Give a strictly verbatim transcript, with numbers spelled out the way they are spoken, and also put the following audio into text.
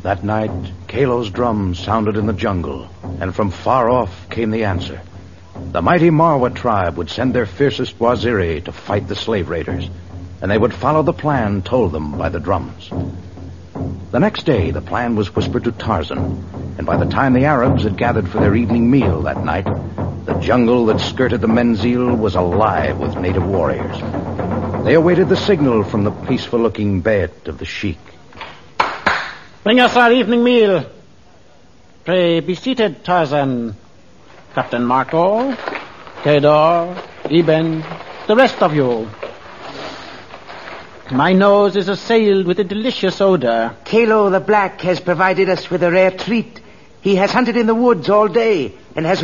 That night, Kalo's drums sounded in the jungle, and from far off came the answer. The mighty Marwa tribe would send their fiercest Waziri to fight the slave raiders, and they would follow the plan told them by the drums. The next day, the plan was whispered to Tarzan, and by the time the Arabs had gathered for their evening meal that night, the jungle that skirted the Menzil was alive with native warriors. They awaited the signal from the peaceful-looking Bayt of the Sheik. Bring us our evening meal. Pray be seated, Tarzan. Captain Marco, Kedor, Eben, the rest of you. My nose is assailed with a delicious odor. Kalo the Black has provided us with a rare treat. He has hunted in the woods all day and has